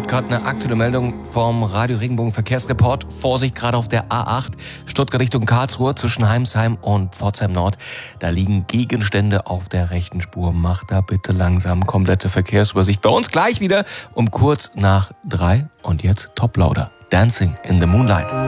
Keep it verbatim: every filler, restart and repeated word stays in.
gerade eine aktuelle Meldung vom Radio Regenbogen Verkehrsreport. Vorsicht, gerade auf der A acht, Stuttgart Richtung Karlsruhe zwischen Heimsheim und Pforzheim Nord. Da liegen Gegenstände auf der rechten Spur. Macht da bitte langsam komplette Verkehrsübersicht. Bei uns gleich wieder um kurz nach drei. Und jetzt Top Loader. Dancing in the Moonlight.